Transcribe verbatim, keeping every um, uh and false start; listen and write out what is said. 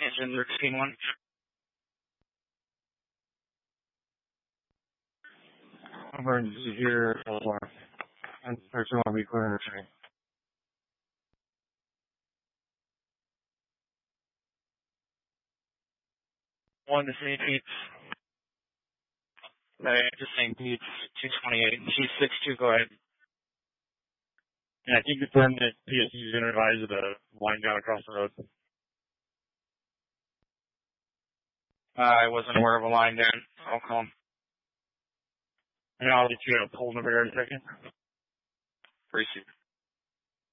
Engine thirteen one. Emergency here, and thirteen one be clear in the train. One to three Pete's. Uh, just saying Pete's two twenty-eight. G six two, go ahead. Yeah, can you confirm that P S U is going to advise of the line down across the road? Uh, I wasn't aware of a line down. I'll call him. And I'll get you a pull number here in a second. Appreciate it.